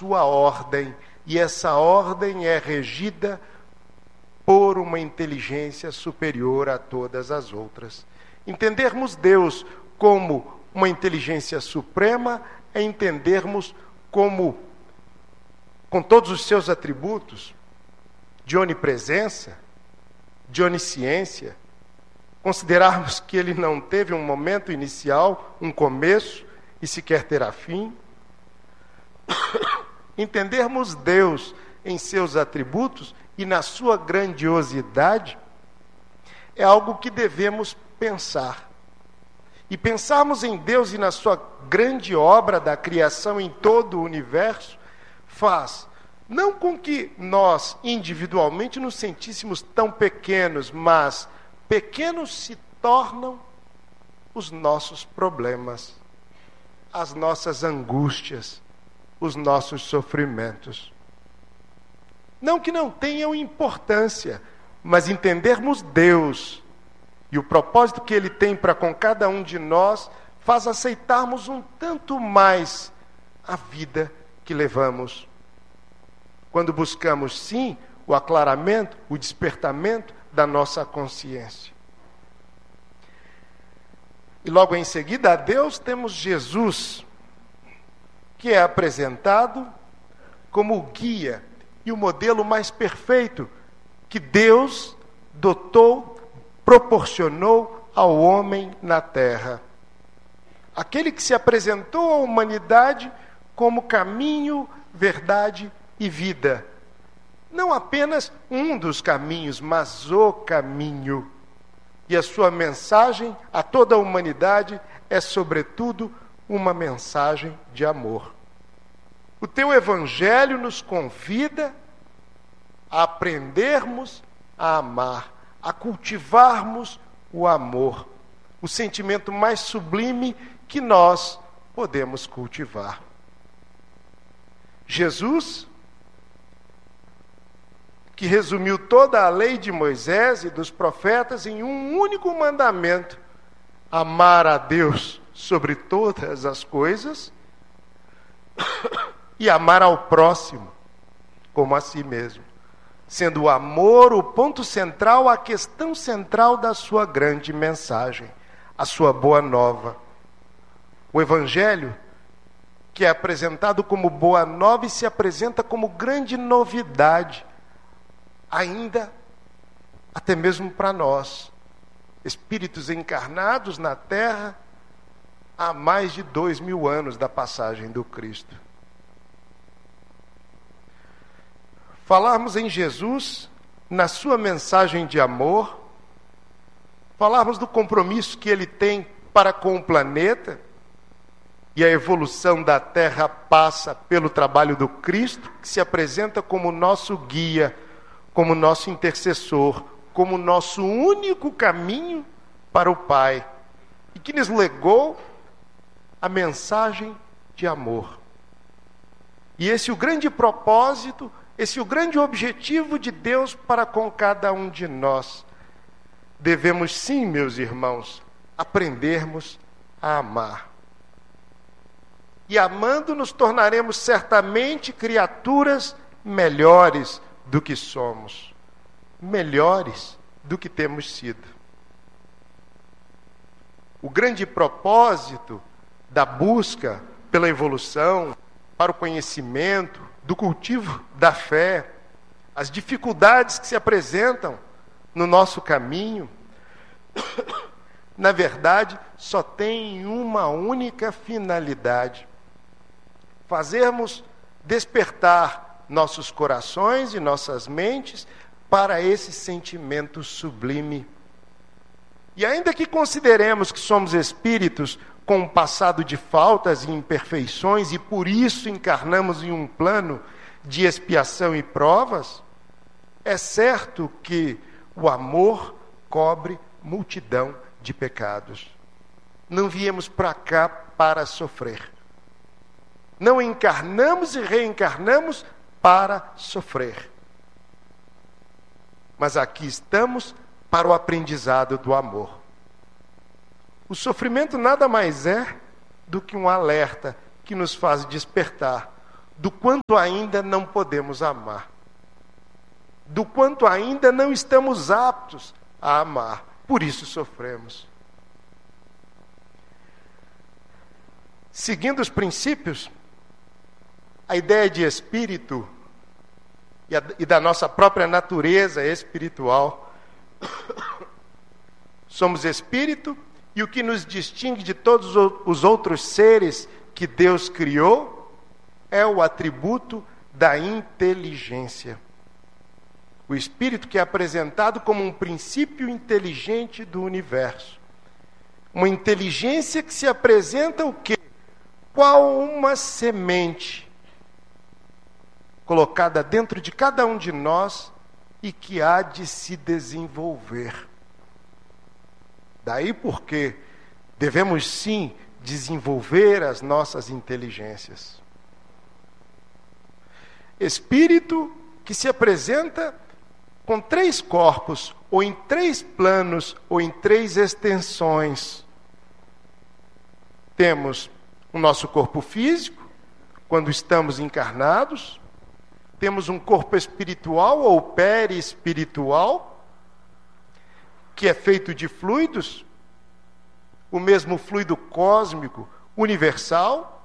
sua ordem, e essa ordem é regida por uma inteligência superior a todas as outras. Entendermos Deus como uma inteligência suprema é entendermos como, com todos os seus atributos, de onipresença, de onisciência, considerarmos que ele não teve um momento inicial, um começo, e sequer terá fim. Entendermos Deus em seus atributos e na sua grandiosidade é algo que devemos pensar. E pensarmos em Deus e na sua grande obra da criação em todo o universo faz não com que nós individualmente nos sentíssemos tão pequenos, mas pequenos se tornam os nossos problemas, as nossas angústias, os nossos sofrimentos. Não que não tenham importância, mas entendermos Deus e o propósito que Ele tem para com cada um de nós faz aceitarmos um tanto mais a vida que levamos. Quando buscamos, sim, o aclaramento, o despertamento da nossa consciência. E logo em seguida a Deus temos Jesus, que é apresentado como o guia e o modelo mais perfeito que Deus dotou, proporcionou ao homem na terra. Aquele que se apresentou à humanidade como caminho, verdade e vida. Não apenas um dos caminhos, mas o caminho. E a sua mensagem a toda a humanidade é, sobretudo, uma mensagem de amor. O teu evangelho nos convida a aprendermos a amar, a cultivarmos o amor, o sentimento mais sublime que nós podemos cultivar. Jesus, que resumiu toda a lei de Moisés e dos profetas em um único mandamento: amar a Deus sobre todas as coisas e amar ao próximo como a si mesmo, sendo o amor o ponto central, a questão central da sua grande mensagem, a sua boa nova. O Evangelho, que é apresentado como boa nova e se apresenta como grande novidade, ainda até mesmo para nós, espíritos encarnados na Terra há mais de 2000 anos da passagem do Cristo. Falarmos em Jesus, na sua mensagem de amor, falarmos do compromisso que ele tem para com o planeta, e a evolução da Terra passa pelo trabalho do Cristo, que se apresenta como nosso guia, como nosso intercessor, como nosso único caminho para o Pai, e que nos legou a mensagem de amor. E esse é o grande propósito, esse é o grande objetivo de Deus para com cada um de nós. Devemos sim, meus irmãos, aprendermos a amar. E amando nos tornaremos certamente criaturas melhores do que somos, melhores do que temos sido. O grande propósito da busca pela evolução, para o conhecimento, do cultivo da fé, as dificuldades que se apresentam no nosso caminho, na verdade, só tem uma única finalidade: fazermos despertar nossos corações e nossas mentes para esse sentimento sublime. E ainda que consideremos que somos espíritos com um passado de faltas e imperfeições e por isso encarnamos em um plano de expiação e provas, é certo que o amor cobre multidão de pecados. Não viemos para cá para sofrer. Não encarnamos e reencarnamos para sofrer. Mas aqui estamos para o aprendizado do amor. O sofrimento nada mais é do que um alerta que nos faz despertar do quanto ainda não podemos amar, do quanto ainda não estamos aptos a amar. Por isso sofremos. Seguindo os princípios, a ideia de espírito e da nossa própria natureza espiritual, somos espírito, e o que nos distingue de todos os outros seres que Deus criou é o atributo da inteligência. O espírito que é apresentado como um princípio inteligente do universo. Uma inteligência que se apresenta o quê? Qual uma semente colocada dentro de cada um de nós e que há de se desenvolver. Daí porque devemos sim desenvolver as nossas inteligências. Espírito que se apresenta com 3 corpos, ou em 3 planos, ou em 3 extensões. Temos o nosso corpo físico, quando estamos encarnados. Temos um corpo espiritual ou perispiritual, que é feito de fluidos, o mesmo fluido cósmico universal,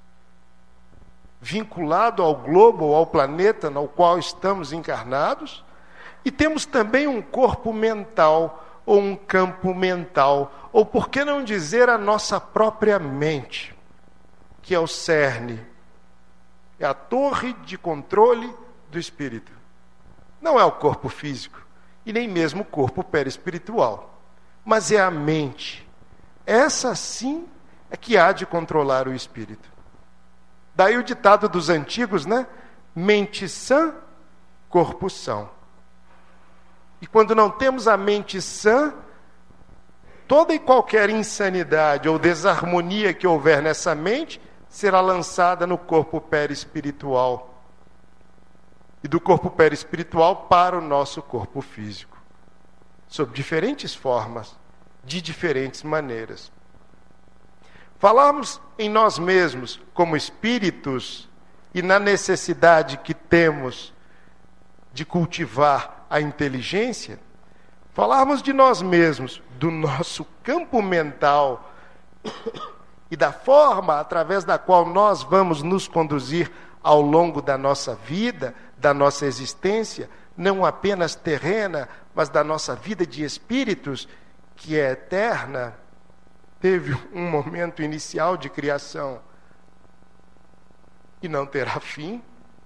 vinculado ao globo ou ao planeta no qual estamos encarnados. E temos também um corpo mental, ou um campo mental, ou por que não dizer a nossa própria mente, que é o cerne, é a torre de controle do espírito. Não é o corpo físico, e nem mesmo o corpo perispiritual, mas é a mente. Essa sim é que há de controlar o espírito. Daí o ditado dos antigos, né? Mente sã, corpo são. E quando não temos a mente sã, toda e qualquer insanidade ou desarmonia que houver nessa mente será lançada no corpo perispiritual. E do corpo perispiritual para o nosso corpo físico. Sob diferentes formas, de diferentes maneiras. Falarmos em nós mesmos como espíritos e na necessidade que temos de cultivar a inteligência, falarmos de nós mesmos, do nosso campo mental e da forma através da qual nós vamos nos conduzir ao longo da nossa vida, da nossa existência, não apenas terrena, mas da nossa vida de espíritos, que é eterna, teve um momento inicial de criação e não terá fim.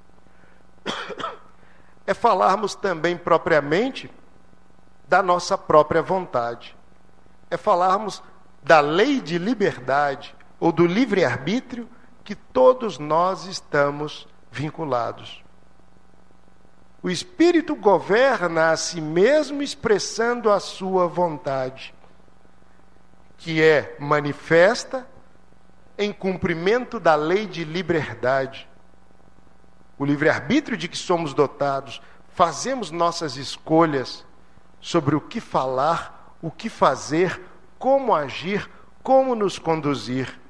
É falarmos também propriamente da nossa própria vontade. É falarmos da lei de liberdade ou do livre-arbítrio que todos nós estamos vinculados. O Espírito governa a si mesmo expressando a sua vontade, que é manifesta em cumprimento da lei de liberdade. O livre-arbítrio de que somos dotados, fazemos nossas escolhas sobre o que falar, o que fazer, como agir, como nos conduzir.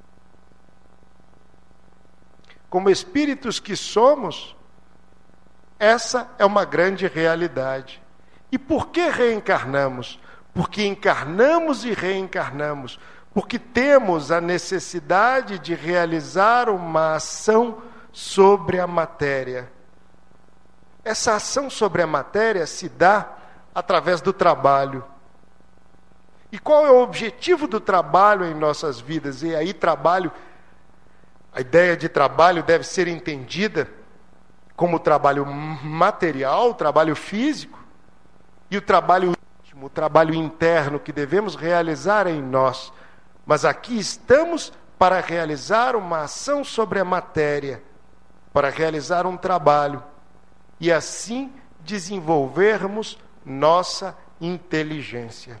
Como espíritos que somos, essa é uma grande realidade. E por que reencarnamos? Porque encarnamos e reencarnamos. Porque temos a necessidade de realizar uma ação sobre a matéria. Essa ação sobre a matéria se dá através do trabalho. E qual é o objetivo do trabalho em nossas vidas? E aí trabalho, a ideia de trabalho deve ser entendida como trabalho material, trabalho físico, e o trabalho íntimo, o trabalho interno que devemos realizar em nós. Mas aqui estamos para realizar uma ação sobre a matéria, para realizar um trabalho, e assim desenvolvermos nossa inteligência.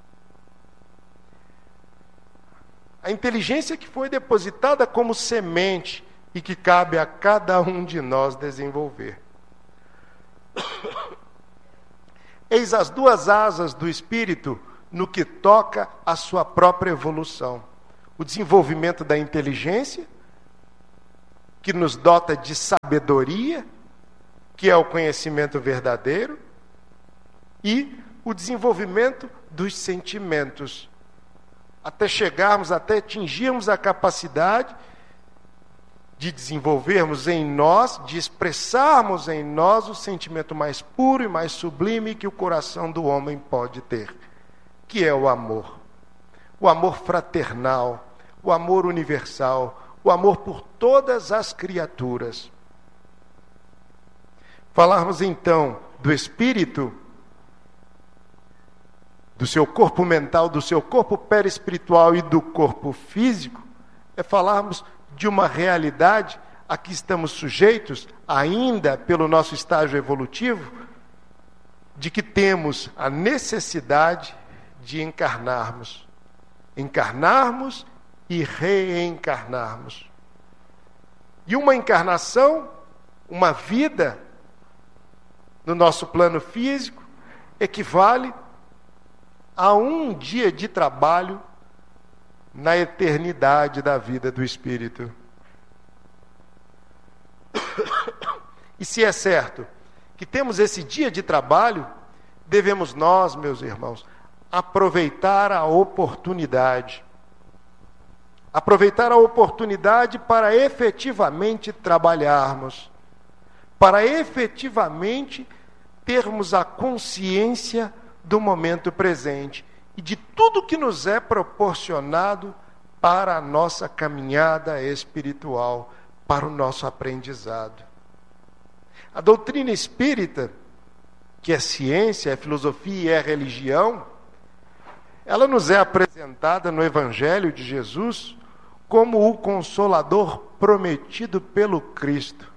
A inteligência que foi depositada como semente e que cabe a cada um de nós desenvolver. Eis as 2 asas do espírito no que toca à sua própria evolução. O desenvolvimento da inteligência que nos dota de sabedoria, que é o conhecimento verdadeiro, e o desenvolvimento dos sentimentos, até atingirmos a capacidade de desenvolvermos em nós, de expressarmos em nós o sentimento mais puro e mais sublime que o coração do homem pode ter, que é o amor fraternal, o amor universal, o amor por todas as criaturas. Falarmos então do espírito, do seu corpo mental, do seu corpo perispiritual e do corpo físico, é falarmos de uma realidade a que estamos sujeitos, ainda pelo nosso estágio evolutivo, de que temos a necessidade de encarnarmos e reencarnarmos. E uma encarnação, uma vida no nosso plano físico, equivale a um dia de trabalho na eternidade da vida do espírito. E se é certo que temos esse dia de trabalho, devemos nós, meus irmãos, aproveitar a oportunidade. Aproveitar a oportunidade para efetivamente trabalharmos, para efetivamente termos a consciência do momento presente e de tudo que nos é proporcionado para a nossa caminhada espiritual, para o nosso aprendizado. A doutrina espírita, que é ciência, é filosofia e é religião, ela nos é apresentada no Evangelho de Jesus como o Consolador prometido pelo Cristo.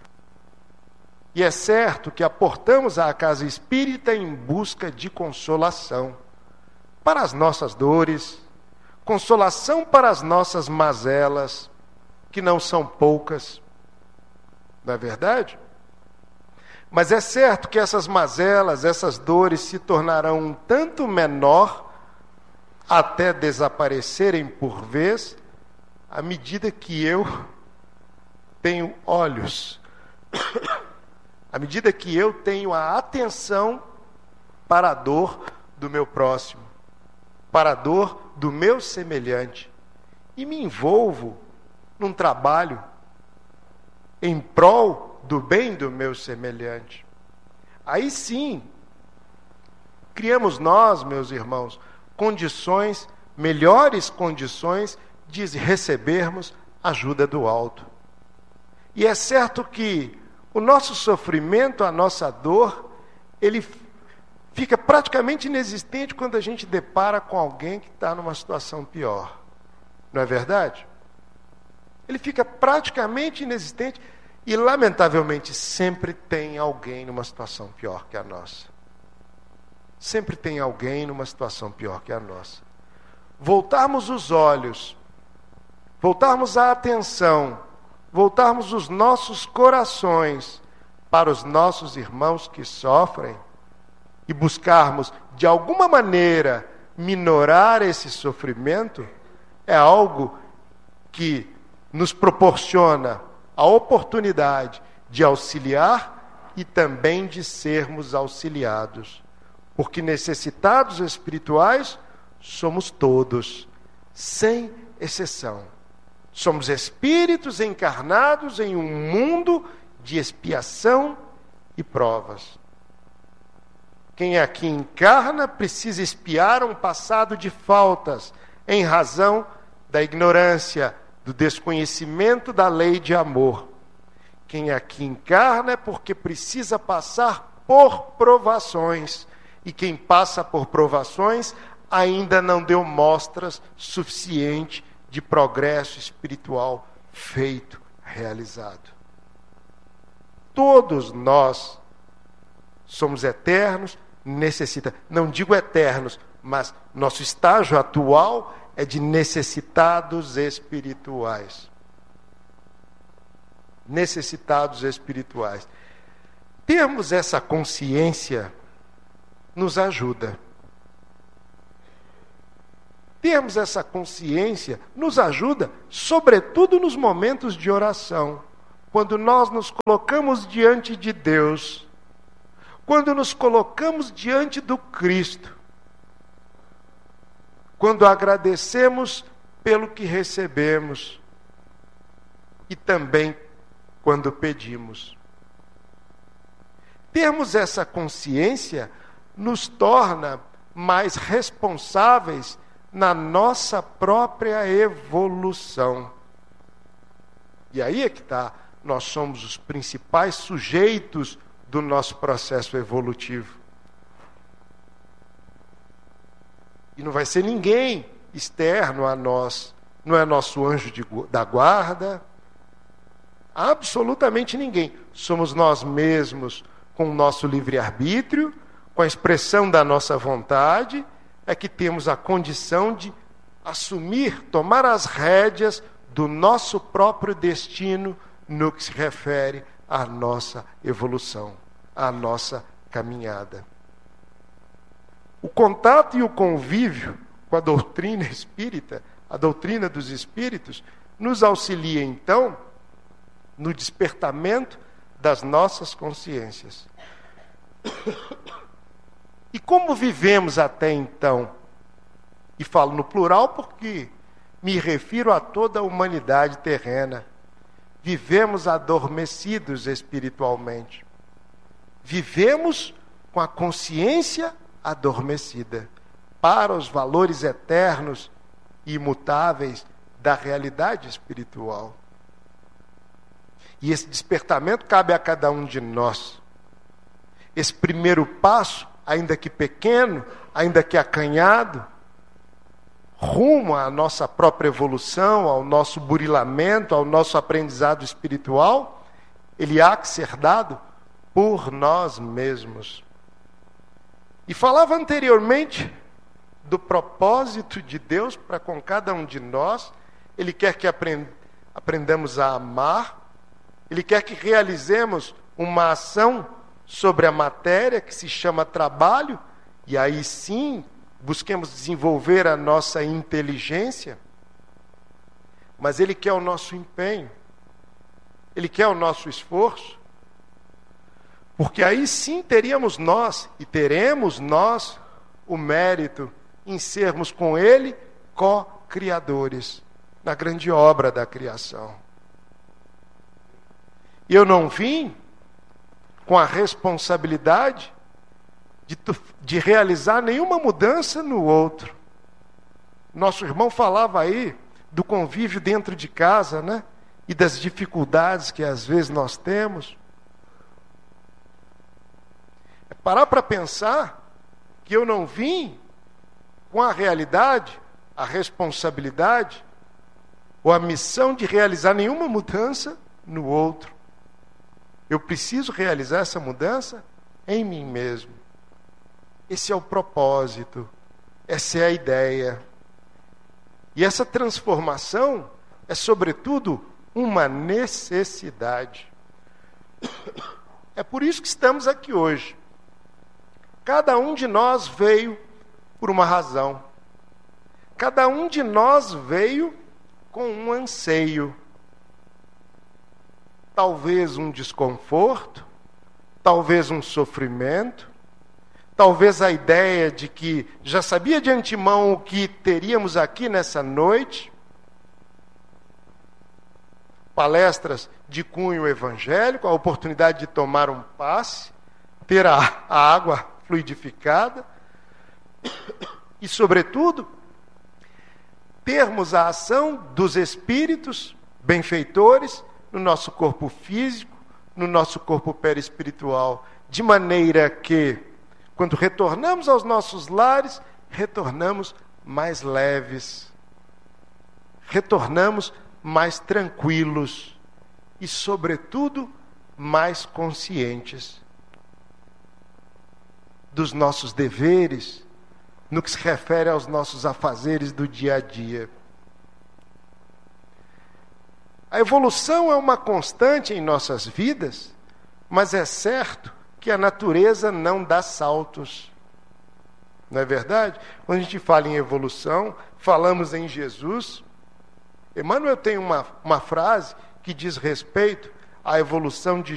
E é certo que aportamos à casa espírita em busca de consolação para as nossas dores, consolação para as nossas mazelas, que não são poucas, não é verdade? Mas é certo que essas mazelas, essas dores se tornarão um tanto menor, até desaparecerem por vez, à medida que eu tenho olhos, à medida que eu tenho a atenção para a dor do meu próximo, para a dor do meu semelhante, e me envolvo num trabalho em prol do bem do meu semelhante. Aí sim, criamos nós, meus irmãos, melhores condições de recebermos ajuda do alto. E é certo que o nosso sofrimento, a nossa dor, ele fica praticamente inexistente quando a gente depara com alguém que está numa situação pior. Não é verdade? Ele fica praticamente inexistente e, lamentavelmente, sempre tem alguém numa situação pior que a nossa. Sempre tem alguém numa situação pior que a nossa. Voltarmos os olhos, voltarmos a atenção, voltarmos os nossos corações para os nossos irmãos que sofrem e buscarmos, de alguma maneira, minorar esse sofrimento, é algo que nos proporciona a oportunidade de auxiliar e também de sermos auxiliados. Porque necessitados espirituais somos todos, sem exceção. Somos espíritos encarnados em um mundo de expiação e provas. Quem aqui encarna precisa expiar um passado de faltas, em razão da ignorância, do desconhecimento da lei de amor. Quem aqui encarna é porque precisa passar por provações. E quem passa por provações ainda não deu mostras suficientes de progresso espiritual feito, realizado. Todos nós somos eternos, não digo eternos, mas nosso estágio atual é de necessitados espirituais. Necessitados espirituais. Termos essa consciência nos ajuda. Termos essa consciência nos ajuda, sobretudo nos momentos de oração. quando nós nos colocamos diante de Deus, quando nos colocamos diante do Cristo, quando agradecemos pelo que recebemos e também quando pedimos. Termos essa consciência nos torna mais responsáveis na nossa própria evolução. E aí é que está, nós somos os principais sujeitos do nosso processo evolutivo. E não vai ser ninguém externo a nós, não é nosso anjo da guarda, absolutamente ninguém. Somos nós mesmos, com o nosso livre-arbítrio, com a expressão da nossa vontade, é que temos a condição de assumir, tomar as rédeas do nosso próprio destino no que se refere à nossa evolução, à nossa caminhada. O contato e o convívio com a doutrina espírita, a doutrina dos espíritos, nos auxilia, então, no despertamento das nossas consciências. E como vivemos até então? E falo no plural porque me refiro a toda a humanidade terrena. Vivemos adormecidos espiritualmente. Vivemos com a consciência adormecida para os valores eternos e imutáveis da realidade espiritual. E esse despertamento cabe a cada um de nós. Esse primeiro passo, ainda que pequeno, ainda que acanhado, rumo à nossa própria evolução, ao nosso burilamento, ao nosso aprendizado espiritual, ele há que ser dado por nós mesmos. E falava anteriormente do propósito de Deus para com cada um de nós. Ele quer que aprendamos a amar, Ele quer que realizemos uma ação sobre a matéria que se chama trabalho, e aí sim busquemos desenvolver a nossa inteligência, mas Ele quer o nosso empenho, Ele quer o nosso esforço, porque aí sim teríamos nós, e teremos nós, o mérito em sermos com Ele co-criadores na grande obra da criação. E eu não vim com a responsabilidade de realizar nenhuma mudança no outro. Nosso irmão falava aí do convívio dentro de casa, né? E das dificuldades que às vezes nós temos. É parar para pensar que eu não vim com a realidade, a responsabilidade ou a missão de realizar nenhuma mudança no outro. Eu preciso realizar essa mudança em mim mesmo. Esse é o propósito, essa é a ideia. E essa transformação é, sobretudo, uma necessidade. É por isso que estamos aqui hoje. Cada um de nós veio por uma razão. Cada um de nós veio com um anseio. Talvez um desconforto, talvez um sofrimento, talvez a ideia de que já sabia de antemão o que teríamos aqui nessa noite. Palestras de cunho evangélico, a oportunidade de tomar um passe, ter a água fluidificada e, sobretudo, termos a ação dos espíritos benfeitores no nosso corpo físico, no nosso corpo perispiritual, de maneira que, quando retornamos aos nossos lares, retornamos mais leves, retornamos mais tranquilos e, sobretudo, mais conscientes dos nossos deveres, no que se refere aos nossos afazeres do dia a dia. A evolução é uma constante em nossas vidas, mas é certo que a natureza não dá saltos. Não é verdade? Quando a gente fala em evolução, falamos em Jesus. Emmanuel tem uma frase que diz respeito a evolução de